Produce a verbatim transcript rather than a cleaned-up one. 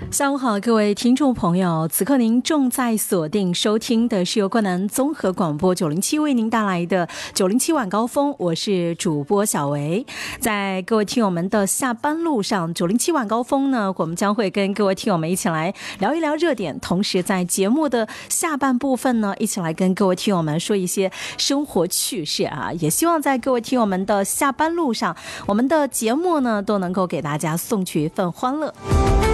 下午好，各位听众朋友，此刻您正在锁定收听的是由冠南综合广播九零七为您带来的九零七晚高峰，我是主播小维。在各位听友们的下班路上，九零七晚高峰呢，我们将会跟各位听友们一起来聊一聊热点，同时在节目的下半部分呢，一起来跟各位听友们说一些生活趣事啊，也希望在各位听友们的下班路上，我们的节目呢都能够给大家送去一份欢乐。